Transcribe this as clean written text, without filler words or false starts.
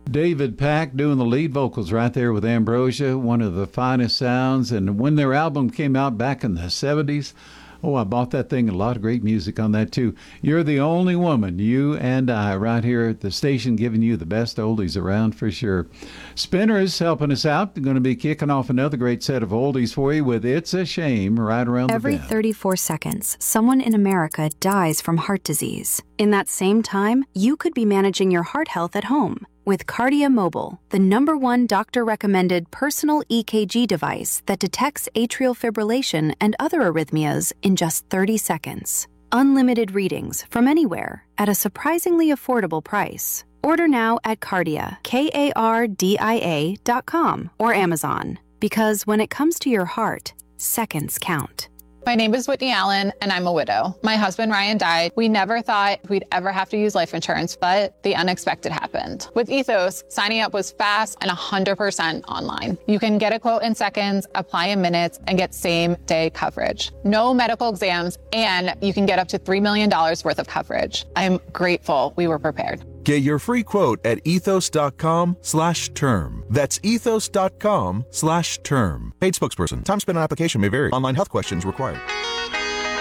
David Pack doing the lead vocals right there with Ambrosia, one of the finest sounds. And when their album came out back in the 70s, oh, I bought that thing. A lot of great music on that, too. You're the only woman, you and I, right here at the station, giving you the best oldies around for sure. Spinner's helping us out. They're going to be kicking off another great set of oldies for you with It's a Shame right around Every the bend. 34 seconds, someone in America dies from heart disease. In that same time, you could be managing your heart health at home with Cardia Mobile, the #1 doctor-recommended personal EKG device that detects atrial fibrillation and other arrhythmias in just 30 seconds. Unlimited readings from anywhere at a surprisingly affordable price. Order now at Cardia, KARDIA.com or Amazon. Because when it comes to your heart, seconds count. My name is Whitney Allen, and I'm a widow. My husband, Ryan, died. We never thought we'd ever have to use life insurance, but the unexpected happened. With Ethos, signing up was fast and 100% online. You can get a quote in seconds, apply in minutes, and get same-day coverage. No medical exams, and you can get up to $3 million worth of coverage. I'm grateful we were prepared. Get your free quote at ethos.com/term. That's ethos.com/term. Paid spokesperson. Time spent on application may vary. Online health questions required.